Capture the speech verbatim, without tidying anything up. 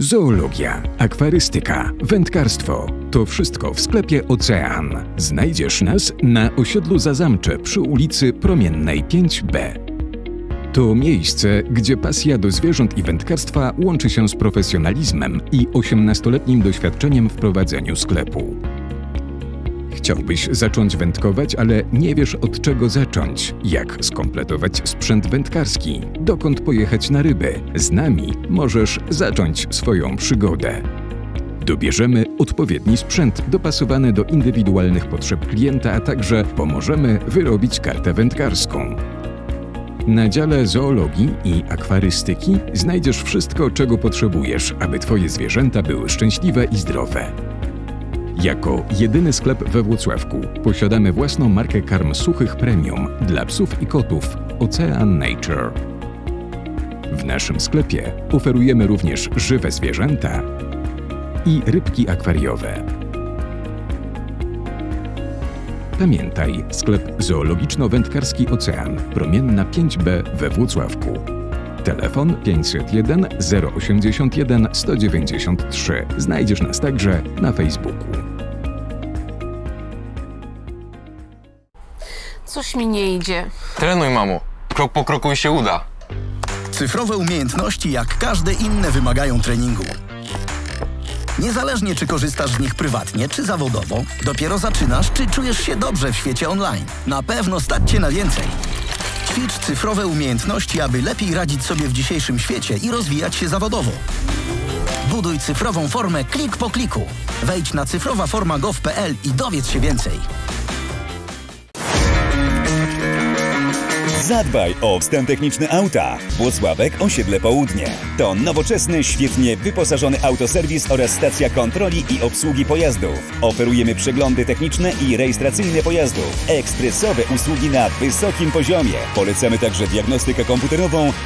Zoologia, akwarystyka, wędkarstwo – to wszystko w sklepie Ocean. Znajdziesz nas na osiedlu Zazamcze przy ulicy Promiennej pięć B. To miejsce, gdzie pasja do zwierząt i wędkarstwa łączy się z profesjonalizmem i osiemnastoletnim doświadczeniem w prowadzeniu sklepu. Chciałbyś zacząć wędkować, ale nie wiesz od czego zacząć, jak skompletować sprzęt wędkarski, dokąd pojechać na ryby. Z nami możesz zacząć swoją przygodę. Dobierzemy odpowiedni sprzęt dopasowany do indywidualnych potrzeb klienta, a także pomożemy wyrobić kartę wędkarską. Na dziale zoologii i akwarystyki znajdziesz wszystko, czego potrzebujesz, aby Twoje zwierzęta były szczęśliwe i zdrowe. Jako jedyny sklep we Włocławku posiadamy własną markę karm suchych premium dla psów i kotów Ocean Nature. W naszym sklepie oferujemy również żywe zwierzęta i rybki akwariowe. Pamiętaj, sklep zoologiczno-wędkarski Ocean, Promienna pięć B we Włocławku. Telefon pięćset jeden zero osiemdziesiąt jeden sto dziewięćdziesiąt trzy. Znajdziesz nas także na Facebooku. Coś mi nie idzie. Trenuj, mamo. Krok po kroku i się uda. Cyfrowe umiejętności, jak każde inne, wymagają treningu. Niezależnie, czy korzystasz z nich prywatnie, czy zawodowo, dopiero zaczynasz, czy czujesz się dobrze w świecie online. Na pewno stać cię na więcej. Ćwicz cyfrowe umiejętności, aby lepiej radzić sobie w dzisiejszym świecie i rozwijać się zawodowo. Buduj cyfrową formę klik po kliku. Wejdź na cyfrowa forma kropka gov kropka p l i dowiedz się więcej. Zadbaj o wstęp techniczny auta. Włocławek, osiedle Południe. To nowoczesny, świetnie wyposażony autoserwis oraz stacja kontroli i obsługi pojazdów. Oferujemy przeglądy techniczne i rejestracyjne pojazdów. Ekspresowe usługi na wysokim poziomie. Polecamy także diagnostykę komputerową